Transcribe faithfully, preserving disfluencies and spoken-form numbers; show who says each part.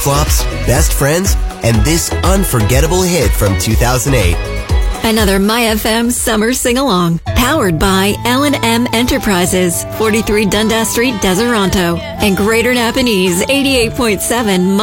Speaker 1: flip-flops, best friends, and this unforgettable hit from two thousand eight.
Speaker 2: Another My F M Summer Sing-Along. Powered by L and M Enterprises, forty-three Dundas Street, Deseronto. And Greater Napanese, eighty-eight point seven